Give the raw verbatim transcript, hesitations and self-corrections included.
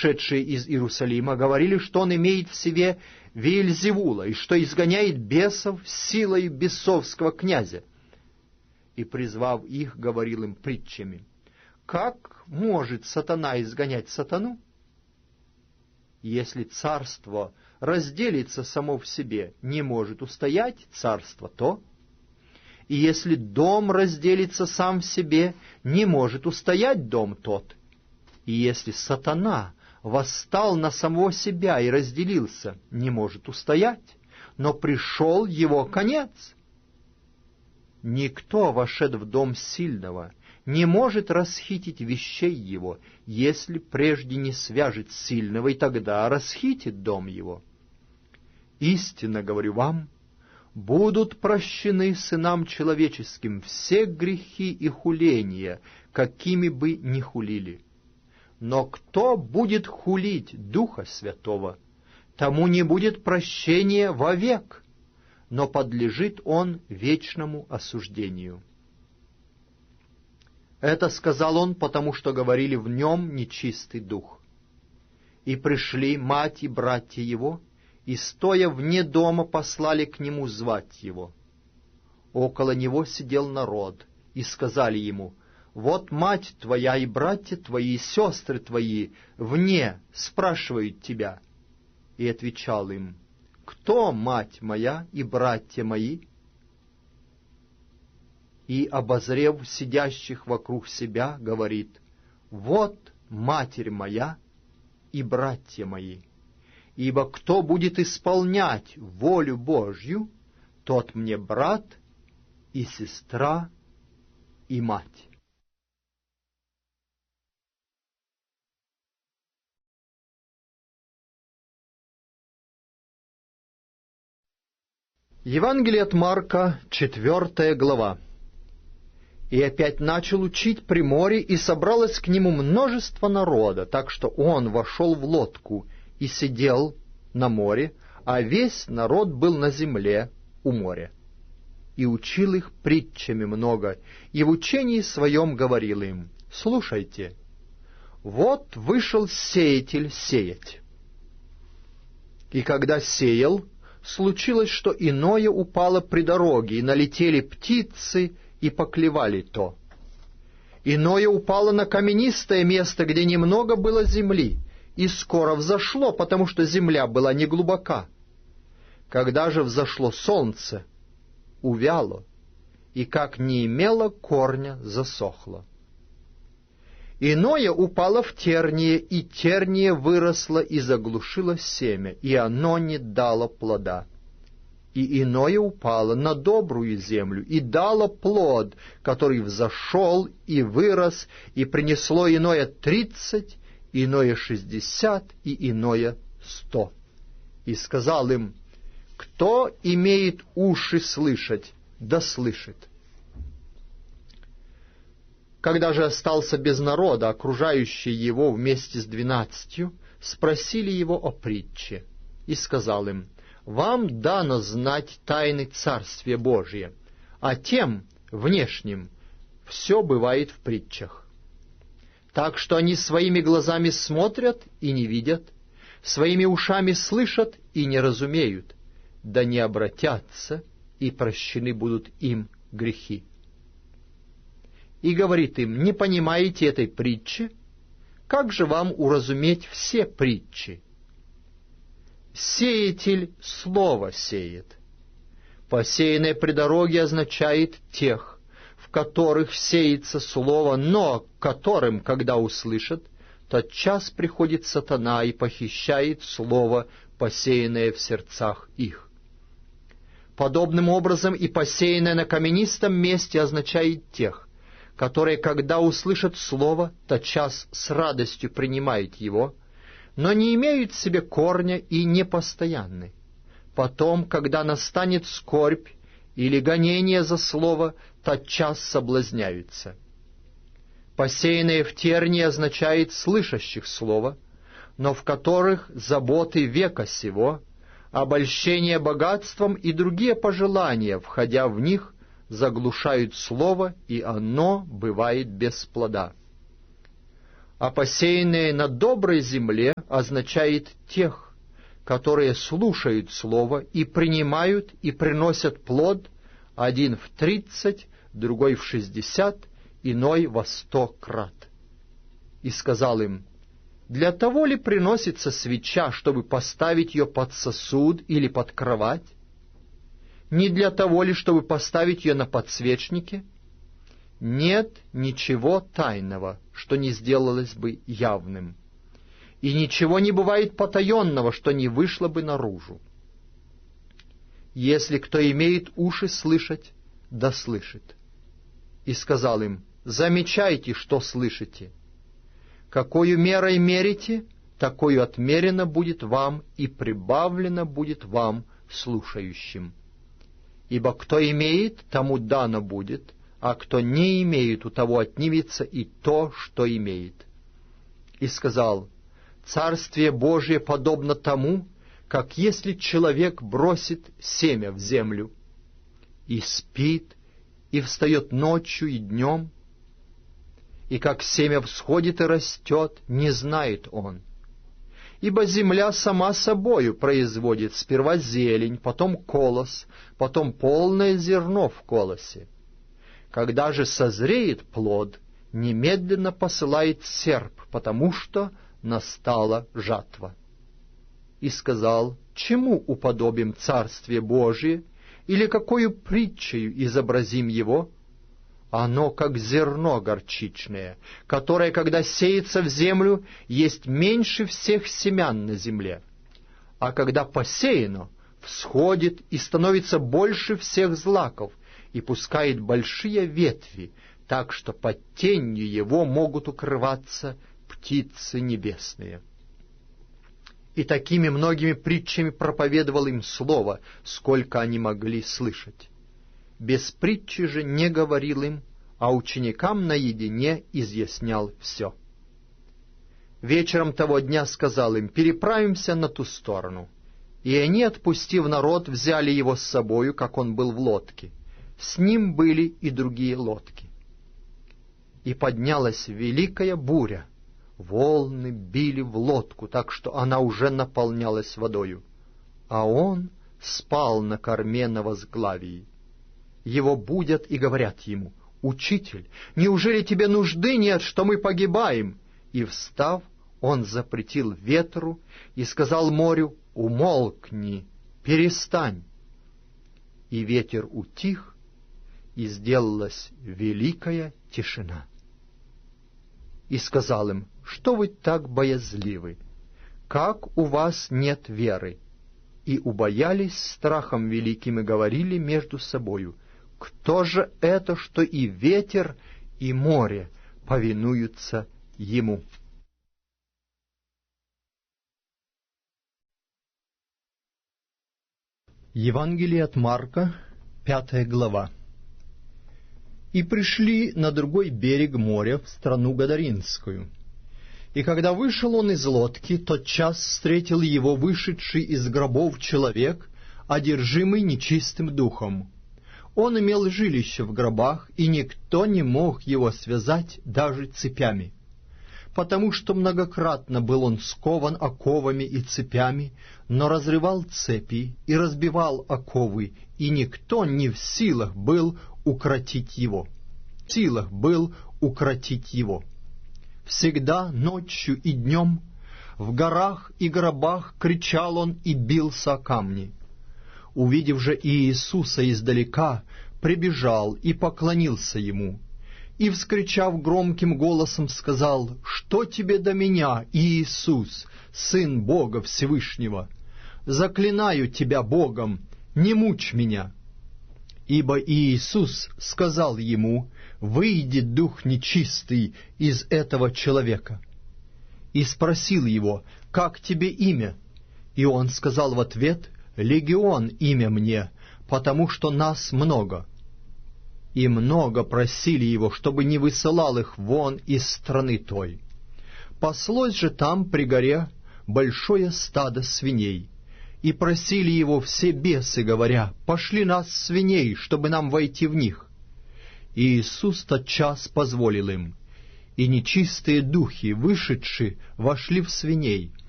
пришедшие из Иерусалима, говорили, что он имеет в себе Веельзевула, и что изгоняет бесов силой бесовского князя. И, призвав их, говорил им притчами: «Как может сатана изгонять сатану? Если царство разделится само в себе, не может устоять царство то, и если дом разделится сам в себе, не может устоять дом тот, и если сатана восстал на самого себя и разделился, не может устоять, но пришел его конец. Никто, вошед в дом сильного, не может расхитить вещей его, если прежде не свяжет сильного, и тогда расхитит дом его. Истинно говорю вам, будут прощены сынам человеческим все грехи и хуления, какими бы ни хулили. Но кто будет хулить Духа Святого, тому не будет прощения вовек, но подлежит он вечному осуждению». Это сказал он, потому что говорили в нем нечистый дух. И пришли мать и братья его, и, стоя вне дома, послали к нему звать его. Около него сидел народ, и сказали ему: «Вот мать твоя и братья твои и сестры твои вне спрашивают тебя». И отвечал им: «Кто мать моя и братья мои?» И, обозрев сидящих вокруг себя, говорит: «Вот матерь моя и братья мои. Ибо кто будет исполнять волю Божью, тот мне брат и сестра и мать». Евангелие от Марка, четвертая глава. И опять начал учить при море, и собралось к нему множество народа, так что он вошел в лодку и сидел на море, а весь народ был на земле у моря. И учил их притчами много, и в учении своем говорил им: «Слушайте, вот вышел сеятель сеять. И когда сеял, случилось, что иное упало при дороге, и налетели птицы, и поклевали то. Иное упало на каменистое место, где немного было земли, и скоро взошло, потому что земля была неглубока. Когда же взошло солнце, увяло, и как не имело корня, засохло. Иное упало в терние, и терние выросло и заглушило семя, и оно не дало плода. И иное упало на добрую землю, и дало плод, который взошел и вырос, и принесло иное тридцать, иное шестьдесят, и иное сто. И сказал им: кто имеет уши слышать, да слышит. Когда же остался без народа, окружающие его вместе с двенадцатью спросили его о притче, и сказал им: вам дано знать тайны Царствия Божия, а тем, внешним, все бывает в притчах. Так что они своими глазами смотрят и не видят, своими ушами слышат и не разумеют, да не обратятся, и прощены будут им грехи. И говорит им: не понимаете этой притчи? Как же вам уразуметь все притчи? Сеятель слово сеет. Посеянное при дороге означает тех, в которых сеется слово, но которым, когда услышат, тотчас приходит сатана и похищает слово, посеянное в сердцах их. Подобным образом и посеянное на каменистом месте означает тех, которые, когда услышат слово, тотчас с радостью принимают его, но не имеют в себе корня и непостоянны. Потом, когда настанет скорбь или гонение за слово, тотчас соблазняются. Посеянное в тернии означает слышащих слово, но в которых заботы века сего, обольщение богатством и другие пожелания, входя в них, заглушают слово, и оно бывает без плода. А посеянное на доброй земле означает тех, которые слушают слово и принимают и приносят плод, один в тридцать, другой в шестьдесят, иной во сто крат. И сказал им: для того ли приносится свеча, чтобы поставить ее под сосуд или под кровать? Не для того ли, чтобы поставить ее на подсвечнике? Нет ничего тайного, что не сделалось бы явным, и ничего не бывает потаенного, что не вышло бы наружу. Если кто имеет уши слышать, да слышит. И сказал им: замечайте, что слышите. Какою мерой мерите, такою отмерено будет вам, и прибавлено будет вам, слушающим. Ибо кто имеет, тому дано будет, а кто не имеет, у того отнимется и то, что имеет. И сказал: Царствие Божие подобно тому, как если человек бросит семя в землю, и спит, и встает ночью и днем, и как семя всходит и растет, не знает он. Ибо земля сама собою производит сперва зелень, потом колос, потом полное зерно в колосе. Когда же созреет плод, немедленно посылает серп, потому что настала жатва. И сказал: чему уподобим Царствие Божие, или какою притчею изобразим его? Оно, как зерно горчичное, которое, когда сеется в землю, есть меньше всех семян на земле, а когда посеяно, всходит и становится больше всех злаков, и пускает большие ветви, так что под тенью его могут укрываться птицы небесные. И такими многими притчами проповедовал им слово, сколько они могли слышать. Без притчи же не говорил им, а ученикам наедине изъяснял все. Вечером того дня сказал им: переправимся на ту сторону. И они, отпустив народ, взяли его с собою, как он был в лодке. С ним были и другие лодки. И поднялась великая буря. Волны били в лодку, так что она уже наполнялась водою. А он спал на корме на возглавии. Его будят и говорят ему: «Учитель, неужели тебе нужды нет, что мы погибаем?» И, встав, он запретил ветру и сказал морю: «Умолкни, перестань». И ветер утих, и сделалась великая тишина. И сказал им: «Что вы так боязливы? Как у вас нет веры?» И убоялись страхом великим и говорили между собою: «Кто же это, что и ветер, и море повинуются ему?» Евангелие от Марка, пятая глава. И пришли на другой берег моря, в страну Гадаринскую. И когда вышел он из лодки, тотчас встретил его вышедший из гробов человек, одержимый нечистым духом. Он имел жилище в гробах, и никто не мог его связать даже цепями, потому что многократно был он скован оковами и цепями, но разрывал цепи и разбивал оковы, и никто не в силах был укротить его. В силах был укротить его. Всегда ночью и днем в горах и гробах кричал он и бился о камни. Увидев же Иисуса издалека, прибежал и поклонился ему, и, вскричав громким голосом, сказал: «Что тебе до меня, Иисус, Сын Бога Всевышнего? Заклинаю тебя Богом, не мучь меня». Ибо Иисус сказал ему: «Выйди, дух нечистый, из этого человека». И спросил его: «Как тебе имя?» И он сказал в ответ: «Легион имя мне, потому что нас много». И много просили его, чтобы не высылал их вон из страны той. Паслось же там при горе большое стадо свиней, и просили его все бесы, говоря: «Пошли нас свиней, чтобы нам войти в них». И Иисус тотчас позволил им, и нечистые духи, вышедшие, вошли в свиней,